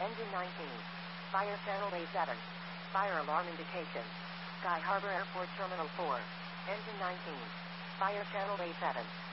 Engine 19. Fire channel A7. Fire alarm indication. Sky Harbor Airport Terminal 4. Engine 19. Fire channel A7.